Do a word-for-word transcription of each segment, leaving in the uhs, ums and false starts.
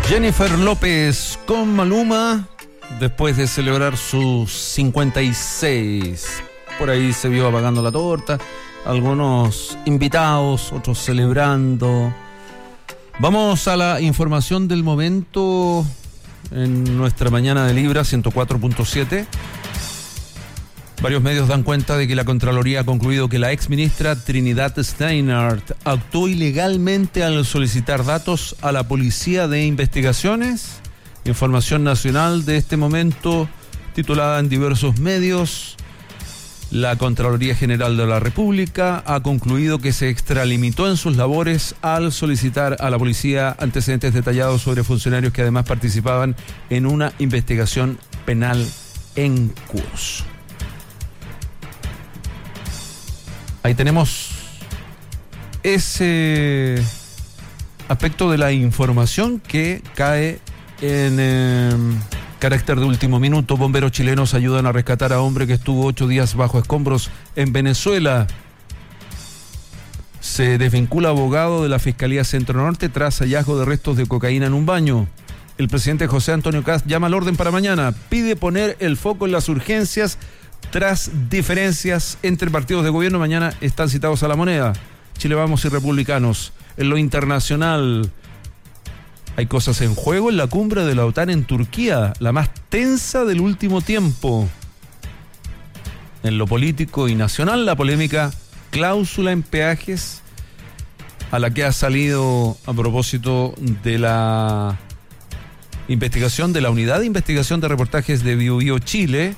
Jennifer López con Maluma, después de celebrar sus cincuenta y seis. Por ahí se vio apagando la torta, algunos invitados, otros celebrando. Vamos a la información del momento en nuestra mañana de Libra ciento cuatro punto siete. Varios medios dan cuenta de que la Contraloría ha concluido que la exministra Trinidad Steinhardt actuó ilegalmente al solicitar datos a la Policía de Investigaciones. Información nacional de este momento, titulada en diversos medios. La Contraloría General de la República ha concluido que se extralimitó en sus labores al solicitar a la policía antecedentes detallados sobre funcionarios que además participaban en una investigación penal en curso. Ahí tenemos ese aspecto de la información que cae en eh, carácter de último minuto. Bomberos chilenos ayudan a rescatar a hombre que estuvo ocho días bajo escombros en Venezuela. Se desvincula abogado de la Fiscalía Centro Norte tras hallazgo de restos de cocaína en un baño. El presidente José Antonio Kast llama al orden para mañana. Pide poner el foco en las urgencias tras diferencias entre partidos de gobierno. Mañana están citados a la moneda Chile Vamos y Republicanos. En lo internacional, hay cosas en juego en la cumbre de la OTAN en Turquía, la más tensa del último tiempo. En lo político y nacional, la polémica cláusula en peajes a la que ha salido a propósito de la investigación de la Unidad de Investigación de Reportajes de Biobío Chile,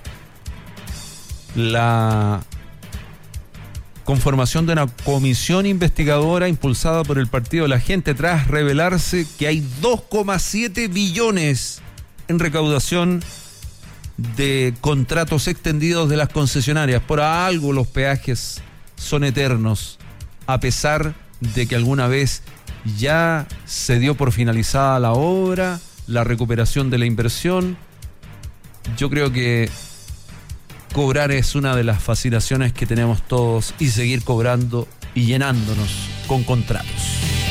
la conformación de una comisión investigadora impulsada por el Partido de la Gente tras revelarse que hay dos coma siete billones en recaudación de contratos extendidos de las concesionarias. Por algo los peajes son eternos, a pesar de que alguna vez ya se dio por finalizada la obra, la recuperación de la inversión. Yo creo que cobrar es una de las fascinaciones que tenemos todos, y seguir cobrando y llenándonos con contratos.